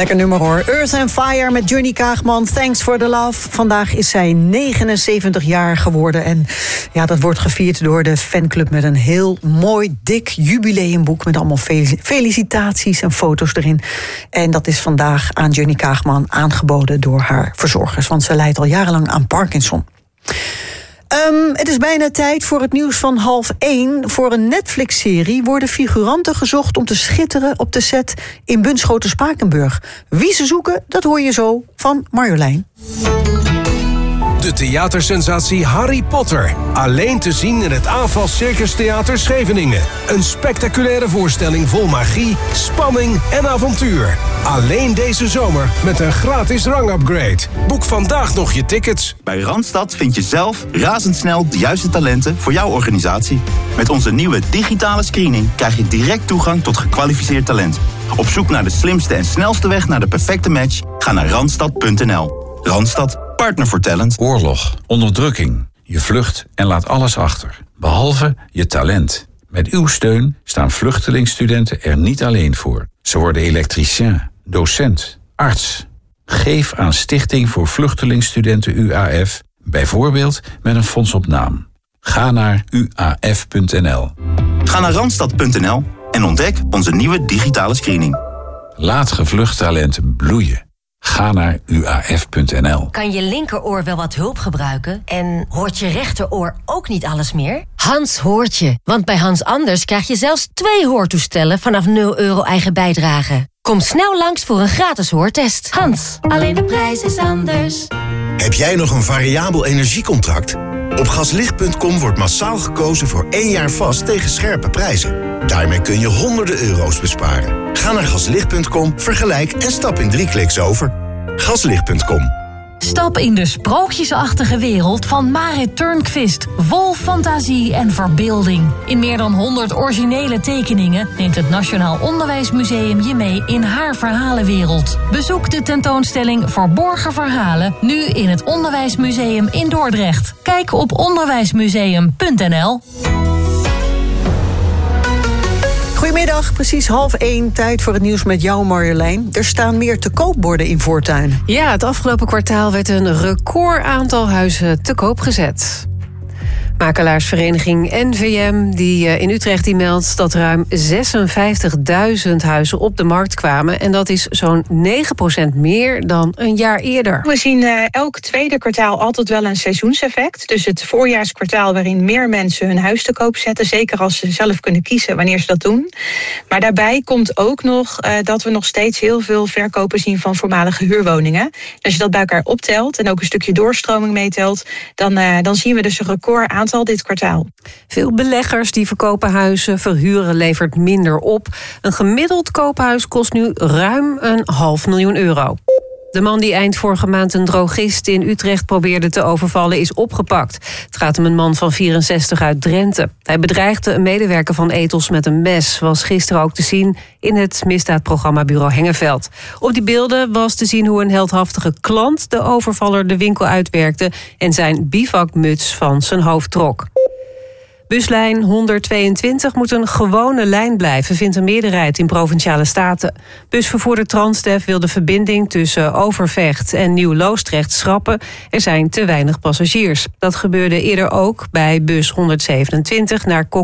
Lekker nummer hoor. Earth and Fire met Johnny Kaagman. Thanks for the love. Vandaag is zij 79 jaar geworden. En ja, dat wordt gevierd door de fanclub met een heel mooi, dik jubileumboek met allemaal felicitaties en foto's erin. En dat is vandaag aan Johnny Kaagman aangeboden door haar verzorgers. Want ze lijdt al jarenlang aan Parkinson. Het is bijna tijd voor het nieuws van 12:30. Voor een Netflix-serie worden figuranten gezocht om te schitteren op de set in Bunschoten-Spakenburg. Wie ze zoeken, dat hoor je zo van Marjolein. De theatersensatie Harry Potter. Alleen te zien in het AFAS Circus Theater Scheveningen. Een spectaculaire voorstelling vol magie, spanning en avontuur. Alleen deze zomer met een gratis rangupgrade. Boek vandaag nog je tickets. Bij Randstad vind je zelf razendsnel de juiste talenten voor jouw organisatie. Met onze nieuwe digitale screening krijg je direct toegang tot gekwalificeerd talent. Op zoek naar de slimste en snelste weg naar de perfecte match? Ga naar randstad.nl. Randstad, partner voor talent. Oorlog, onderdrukking. Je vlucht en laat alles achter. Behalve je talent. Met uw steun staan vluchtelingstudenten er niet alleen voor. Ze worden elektricien, docent, arts. Geef aan Stichting voor Vluchtelingstudenten UAF, bijvoorbeeld met een fonds op naam. Ga naar uaf.nl. Ga naar randstad.nl en ontdek onze nieuwe digitale screening. Laat gevlucht talenten bloeien. Ga naar uaf.nl. Kan je linkeroor wel wat hulp gebruiken? En hoort je rechteroor ook niet alles meer? Hans hoort je. Want bij Hans Anders krijg je zelfs 2 hoortoestellen vanaf €0 eigen bijdrage. Kom snel langs voor een gratis hoortest. Hans, alleen de prijs is anders. Heb jij nog een variabel energiecontract? Op gaslicht.com wordt massaal gekozen voor 1 jaar vast tegen scherpe prijzen. Daarmee kun je honderden euro's besparen. Ga naar gaslicht.com, vergelijk en stap in 3 kliks over. Gaslicht.com. Stap in de sprookjesachtige wereld van Marit Turnquist. Vol fantasie en verbeelding. In meer dan 100 originele tekeningen neemt het Nationaal Onderwijsmuseum je mee in haar verhalenwereld. Bezoek de tentoonstelling Verborgen Verhalen nu in het Onderwijsmuseum in Dordrecht. Kijk op onderwijsmuseum.nl. Goedemiddag, precies 12:30, tijd voor het nieuws met jou Marjolein. Er staan meer te koopborden in voortuinen. Ja, het afgelopen kwartaal werd een record aantal huizen te koop gezet. Makelaarsvereniging NVM die in Utrecht die meldt dat ruim 56.000 huizen op de markt kwamen. En dat is zo'n 9% meer dan een jaar eerder. We zien elk tweede kwartaal altijd wel een seizoenseffect. Dus het voorjaarskwartaal waarin meer mensen hun huis te koop zetten. Zeker als ze zelf kunnen kiezen wanneer ze dat doen. Maar daarbij komt ook nog dat we nog steeds heel veel verkopen zien van voormalige huurwoningen. Als je dat bij elkaar optelt en ook een stukje doorstroming meetelt, dan zien we dus een record aantal dit kwartaal. Veel beleggers die verkopen huizen, verhuren levert minder op. Een gemiddeld koophuis kost nu ruim €500.000. De man die eind vorige maand een drogist in Utrecht probeerde te overvallen is opgepakt. Het gaat om een man van 64 uit Drenthe. Hij bedreigde een medewerker van Ethos met een mes. Was gisteren ook te zien in het misdaadprogramma Bureau Hengeveld. Op die beelden was te zien hoe een heldhaftige klant de overvaller de winkel uitwerkte en zijn bivakmuts van zijn hoofd trok. Buslijn 122 moet een gewone lijn blijven, vindt een meerderheid in Provinciale Staten. Busvervoerder Transdev wil de verbinding tussen Overvecht en Nieuw-Loosdrecht schrappen. Er zijn te weinig passagiers. Dat gebeurde eerder ook bij bus 127 naar